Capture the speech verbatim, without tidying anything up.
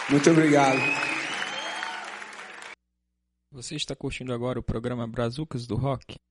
Muito obrigado. Você está curtindo agora o programa Brazucas do Rock?